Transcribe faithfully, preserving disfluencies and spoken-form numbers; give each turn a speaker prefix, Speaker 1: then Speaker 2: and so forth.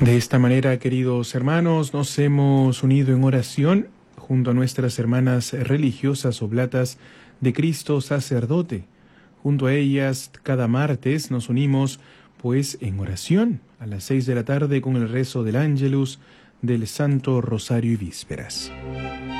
Speaker 1: De esta manera, queridos hermanos, nos hemos unido en oración junto a nuestras hermanas religiosas oblatas de Cristo sacerdote. Junto a ellas, cada martes nos unimos, pues, en oración a las seis de la tarde con el rezo del Ángelus, del Santo Rosario y Vísperas.